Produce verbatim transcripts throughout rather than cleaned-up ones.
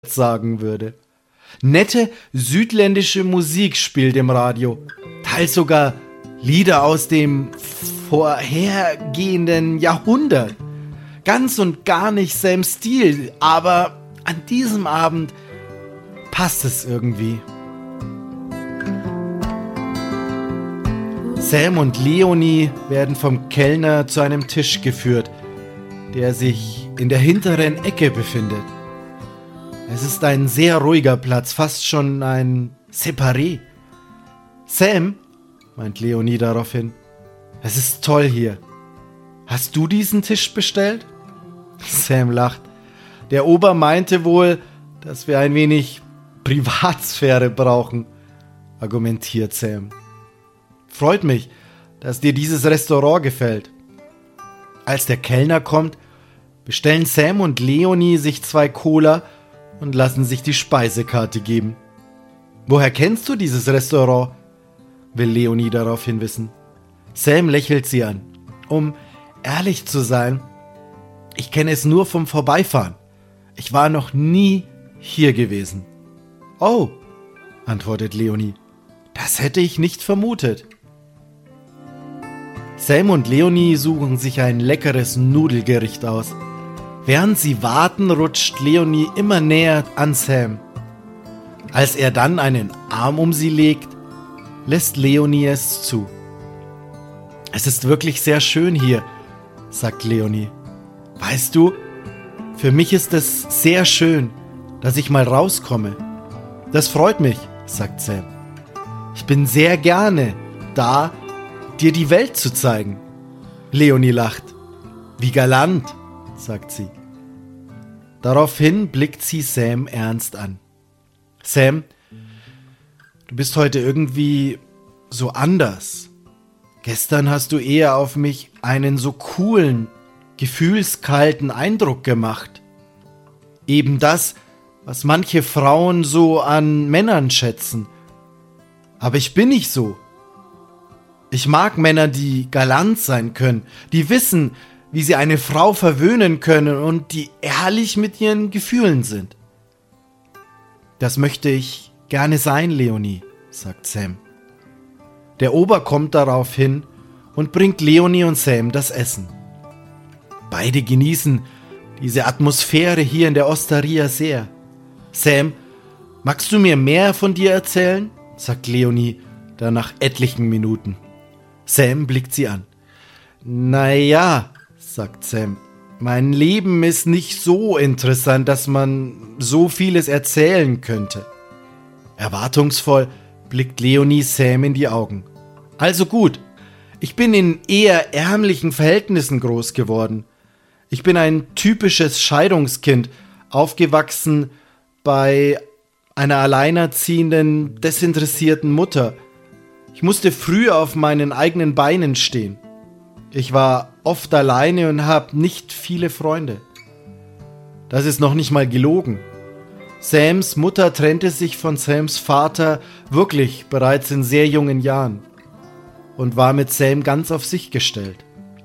sagen würde. Nette südländische Musik spielt im Radio, teils sogar Lieder aus dem vorhergehenden Jahrhundert. Ganz und gar nicht Sams Stil, aber an diesem Abend passt es irgendwie. Sam und Leonie werden vom Kellner zu einem Tisch geführt, der sich in der hinteren Ecke befindet. Es ist ein sehr ruhiger Platz, fast schon ein Separé. Sam, meint Leonie daraufhin, es ist toll hier. Hast du diesen Tisch bestellt? Sam lacht. Der Ober meinte wohl, dass wir ein wenig Privatsphäre brauchen, argumentiert Sam. Freut mich, dass dir dieses Restaurant gefällt. Als der Kellner kommt, bestellen Sam und Leonie sich zwei Cola und lassen sich die Speisekarte geben. Woher kennst du dieses Restaurant? Will Leonie daraufhin wissen. Sam lächelt sie an. Um ehrlich zu sein, ich kenne es nur vom Vorbeifahren. Ich war noch nie hier gewesen. Oh, antwortet Leonie. Das hätte ich nicht vermutet. Sam und Leonie suchen sich ein leckeres Nudelgericht aus. Während sie warten, rutscht Leonie immer näher an Sam. Als er dann einen Arm um sie legt, lässt Leonie es zu. Es ist wirklich sehr schön hier, sagt Leonie. Weißt du, für mich ist es sehr schön, dass ich mal rauskomme. Das freut mich, sagt Sam. Ich bin sehr gerne da, dir die Welt zu zeigen. Leonie lacht. Wie galant, sagt sie. Daraufhin blickt sie Sam ernst an. Sam, du bist heute irgendwie so anders. Gestern hast du eher auf mich einen so coolen, gefühlskalten Eindruck gemacht. Eben das, was manche Frauen so an Männern schätzen. Aber ich bin nicht so. Ich mag Männer, die galant sein können, die wissen, wie sie eine Frau verwöhnen können und die ehrlich mit ihren Gefühlen sind. Das möchte ich gerne sein, Leonie, sagt Sam. Der Ober kommt darauf hin und bringt Leonie und Sam das Essen. Beide genießen diese Atmosphäre hier in der Osteria sehr. Sam, magst du mir mehr von dir erzählen? Sagt Leonie dann nach etlichen Minuten. Sam blickt sie an. Naja, sagt Sam, mein Leben ist nicht so interessant, dass man so vieles erzählen könnte. Erwartungsvoll blickt Leonie Sam in die Augen. Also gut, ich bin in eher ärmlichen Verhältnissen groß geworden. Ich bin ein typisches Scheidungskind, aufgewachsen bei einer alleinerziehenden, desinteressierten Mutter. Ich musste früh auf meinen eigenen Beinen stehen. Ich war oft alleine und habe nicht viele Freunde. Das ist noch nicht mal gelogen. Sams Mutter trennte sich von Sams Vater wirklich bereits in sehr jungen Jahren und war mit Sam ganz auf sich gestellt.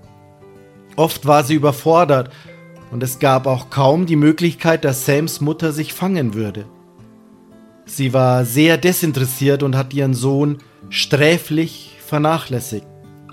Oft war sie überfordert und es gab auch kaum die Möglichkeit, dass Sams Mutter sich fangen würde. Sie war sehr desinteressiert und hat ihren Sohn sträflich vernachlässigt.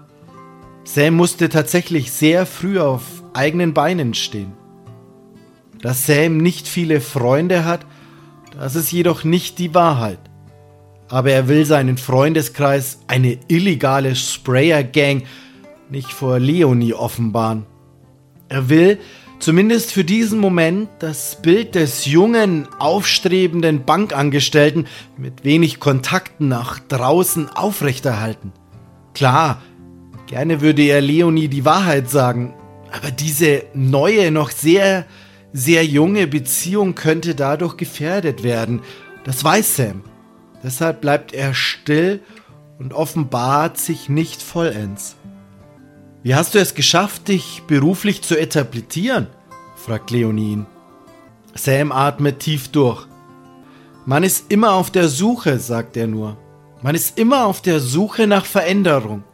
Sam musste tatsächlich sehr früh auf eigenen Beinen stehen. Dass Sam nicht viele Freunde hat, das ist jedoch nicht die Wahrheit. Aber er will seinen Freundeskreis, eine illegale Sprayer-Gang, nicht vor Leonie offenbaren. Er will, zumindest für diesen Moment, das Bild des jungen, aufstrebenden Bankangestellten mit wenig Kontakten nach draußen aufrechterhalten. Klar, gerne würde er Leonie die Wahrheit sagen, aber diese neue, noch sehr, sehr junge Beziehung könnte dadurch gefährdet werden. Das weiß Sam. Deshalb bleibt er still und offenbart sich nicht vollends. Wie hast du es geschafft, dich beruflich zu etablieren? Fragt Leonie ihn. Sam atmet tief durch. Man ist immer auf der Suche, sagt er nur. Man ist immer auf der Suche nach Veränderung.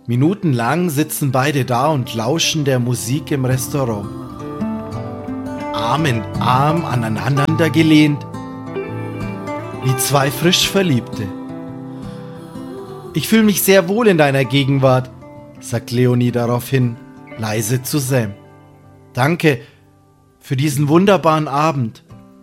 Minutenlang sitzen beide da und lauschen der Musik im Restaurant. Arm in Arm aneinander gelehnt, wie zwei frisch Verliebte. Ich fühle mich sehr wohl in deiner Gegenwart, sagt Leonie daraufhin leise zu Sam. Danke für diesen wunderbaren Abend.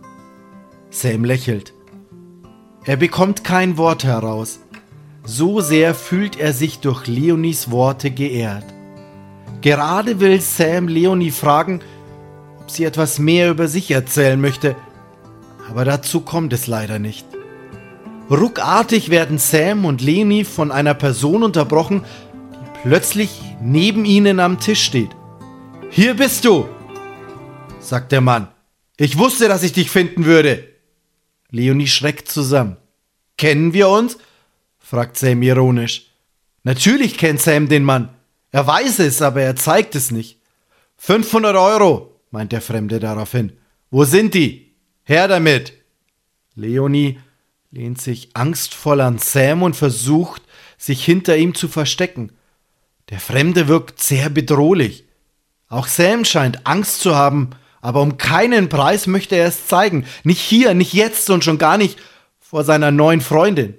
Sam lächelt. Er bekommt kein Wort heraus. So sehr fühlt er sich durch Leonies Worte geehrt. Gerade will Sam Leonie fragen, ob sie etwas mehr über sich erzählen möchte, aber dazu kommt es leider nicht. Ruckartig werden Sam und Leonie von einer Person unterbrochen, die plötzlich neben ihnen am Tisch steht. »Hier bist du«, sagt der Mann. »Ich wusste, dass ich dich finden würde.« Leonie schreckt zusammen. »Kennen wir uns?« fragt Sam ironisch. Natürlich kennt Sam den Mann. Er weiß es, aber er zeigt es nicht. fünfhundert Euro, meint der Fremde daraufhin. Wo sind die? Her damit. Leonie lehnt sich angstvoll an Sam und versucht, sich hinter ihm zu verstecken. Der Fremde wirkt sehr bedrohlich. Auch Sam scheint Angst zu haben, aber um keinen Preis möchte er es zeigen. Nicht hier, nicht jetzt und schon gar nicht vor seiner neuen Freundin.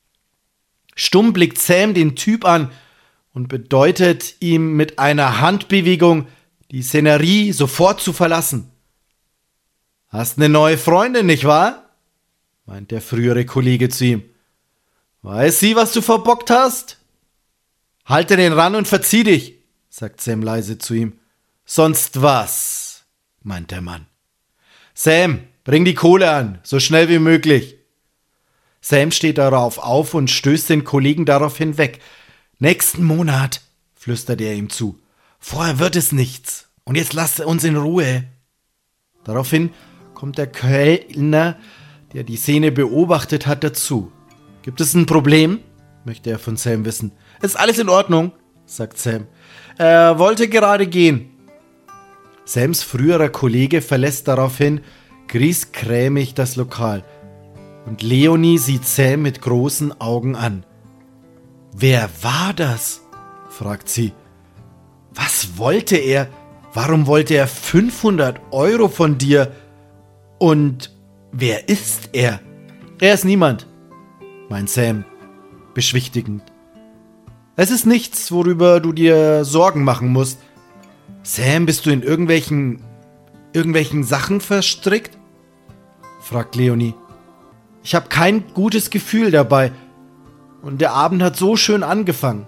Stumm blickt Sam den Typ an und bedeutet ihm mit einer Handbewegung, die Szenerie sofort zu verlassen. »Hast eine neue Freundin, nicht wahr?« meint der frühere Kollege zu ihm. »Weiß sie, was du verbockt hast?« »Halte den ran und verzieh dich«, sagt Sam leise zu ihm. »Sonst was?«, meint der Mann. »Sam, bring die Kohle an, so schnell wie möglich.« Sam steht darauf auf und stößt den Kollegen darauf hinweg. »Nächsten Monat«, flüstert er ihm zu. »Vorher wird es nichts. Und jetzt lasst uns in Ruhe.« Daraufhin kommt der Kellner, der die Szene beobachtet hat, dazu. »Gibt es ein Problem?«, möchte er von Sam wissen. »Ist alles in Ordnung«, sagt Sam. »Er wollte gerade gehen.« Sams früherer Kollege verlässt daraufhin griesgrämig das Lokal. Und Leonie sieht Sam mit großen Augen an. »Wer war das?«, fragt sie. »Was wollte er? Warum wollte er fünfhundert Euro von dir? Und wer ist er?« »Er ist niemand«, meint Sam, beschwichtigend. »Es ist nichts, worüber du dir Sorgen machen musst. Sam, bist du in irgendwelchen, irgendwelchen Sachen verstrickt?«, fragt Leonie. »Ich habe kein gutes Gefühl dabei. Und der Abend hat so schön angefangen.«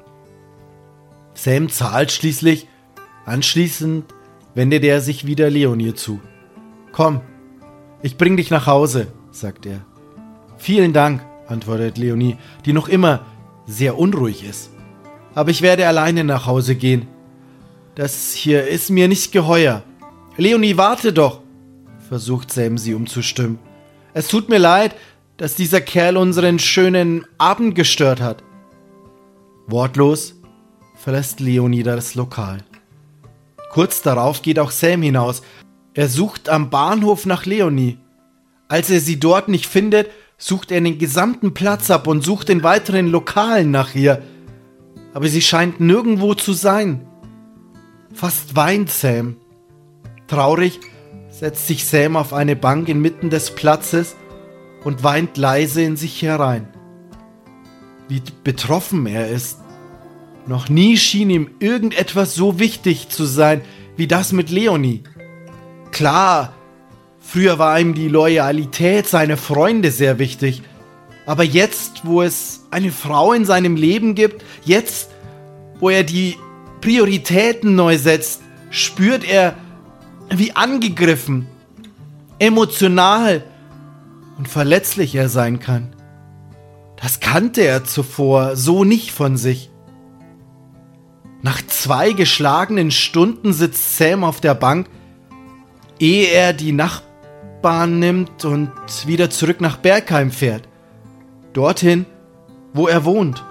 Sam zahlt schließlich. Anschließend wendet er sich wieder Leonie zu. »Komm, ich bring dich nach Hause«, sagt er. »Vielen Dank«, antwortet Leonie, die noch immer sehr unruhig ist. »Aber ich werde alleine nach Hause gehen. Das hier ist mir nicht geheuer.« »Leonie, warte doch«, versucht Sam sie umzustimmen. »Es tut mir leid, dass dieser Kerl unseren schönen Abend gestört hat.« Wortlos verlässt Leonie das Lokal. Kurz darauf geht auch Sam hinaus. Er sucht am Bahnhof nach Leonie. Als er sie dort nicht findet, sucht er den gesamten Platz ab und sucht in weiteren Lokalen nach ihr. Aber sie scheint nirgendwo zu sein. Fast weint Sam. Traurig setzt sich Sam auf eine Bank inmitten des Platzes und weint leise in sich herein. Wie betroffen er ist. Noch nie schien ihm irgendetwas so wichtig zu sein wie das mit Leonie. Klar, früher war ihm die Loyalität seiner Freunde sehr wichtig. Aber jetzt, wo es eine Frau in seinem Leben gibt, jetzt, wo er die Prioritäten neu setzt, spürt er, wie angegriffen, emotional und verletzlich er sein kann. Das kannte er zuvor so nicht von sich. Nach zwei geschlagenen Stunden sitzt Sam auf der Bank, ehe er die Nachbahn nimmt und wieder zurück nach Bergheim fährt. Dorthin, wo er wohnt.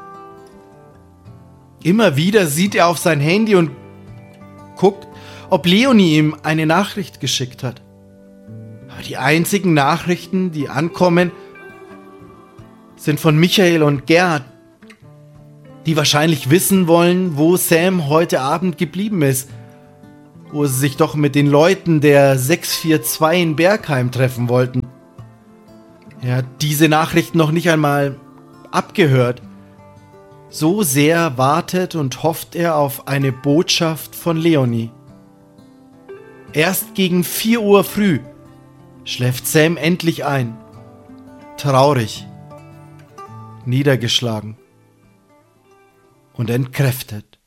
Immer wieder sieht er auf sein Handy und guckt, ob Leonie ihm eine Nachricht geschickt hat. Aber die einzigen Nachrichten, die ankommen, sind von Michael und Gerhard, die wahrscheinlich wissen wollen, wo Sam heute Abend geblieben ist. wo sie sich doch mit den Leuten der sechs vier zwei in Bergheim treffen wollten. Er hat diese Nachricht noch nicht einmal abgehört. So sehr wartet und hofft er auf eine Botschaft von Leonie. Erst gegen vier Uhr früh schläft Sam endlich ein. Traurig, niedergeschlagen und entkräftet.